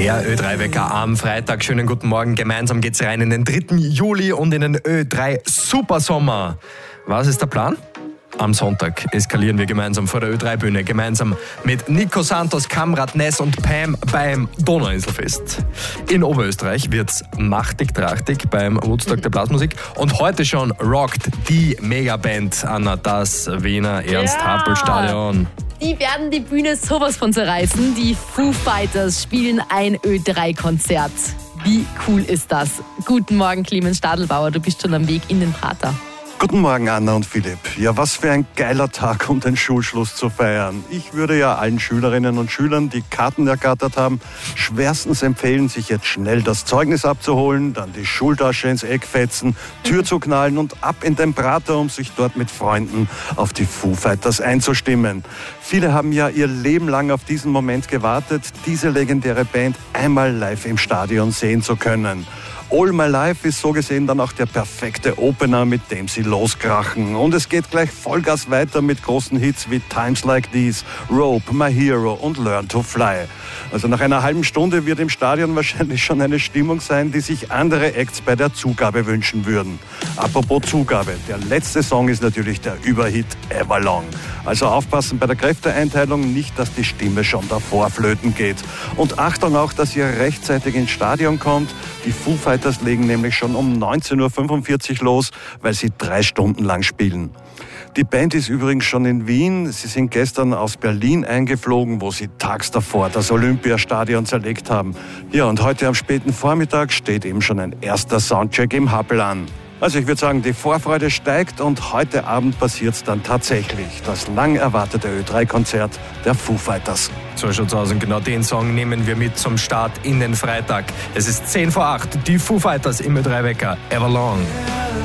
Der Ö3-Wecker am Freitag. Schönen guten Morgen. Gemeinsam geht's rein in den 3. Juli und in den Ö3 Supersommer. Was ist der Plan? Am Sonntag eskalieren wir gemeinsam vor der Ö3-Bühne, gemeinsam mit Nico Santos, Kamrat, Ness und Pam beim Donauinselfest. In Oberösterreich wird's machtig-trachtig beim Woodstock der Blasmusik. Und heute schon rockt die Megaband, Anna, das Wiener Ernst-Happel-Stadion. Die werden die Bühne sowas von zerreißen. Die Foo Fighters spielen ein Ö3-Konzert. Wie cool ist das? Guten Morgen, Clemens Stadelbauer, du bist schon am Weg in den Prater. Guten Morgen, Anna und Philipp. Ja, was für ein geiler Tag, um den Schulschluss zu feiern. Ich würde ja allen Schülerinnen und Schülern, die Karten ergattert haben, schwerstens empfehlen, sich jetzt schnell das Zeugnis abzuholen, dann die Schultasche ins Eck fetzen, Tür zu knallen und ab in den Prater, um sich dort mit Freunden auf die Foo Fighters einzustimmen. Viele haben ja ihr Leben lang auf diesen Moment gewartet, diese legendäre Band einmal live im Stadion sehen zu können. All My Life ist so gesehen dann auch der perfekte Opener, mit dem sie loskrachen. Und es geht gleich Vollgas weiter mit großen Hits wie Times Like These, Rope, My Hero und Learn to Fly. Also nach einer halben Stunde wird im Stadion wahrscheinlich schon eine Stimmung sein, die sich andere Acts bei der Zugabe wünschen würden. Apropos Zugabe, der letzte Song ist natürlich der Überhit Everlong. Also aufpassen bei der Kräfteeinteilung, nicht, dass die Stimme schon davor flöten geht. Und Achtung auch, dass ihr rechtzeitig ins Stadion kommt. Die Foo Fighters legen nämlich schon um 19.45 Uhr los, weil sie 3 Stunden lang spielen. Die Band ist übrigens schon in Wien. Sie sind gestern aus Berlin eingeflogen, wo sie tags davor das Olympiastadion zerlegt haben. Ja, und heute am späten Vormittag steht eben schon ein erster Soundcheck im Happel an. Also ich würde sagen, die Vorfreude steigt und heute Abend passiert es dann tatsächlich. Das lang erwartete Ö3-Konzert der Foo Fighters. So schaut's aus und genau den Song nehmen wir mit zum Start in den Freitag. Es ist 7:50, die Foo Fighters im Ö3-Wecker, Everlong.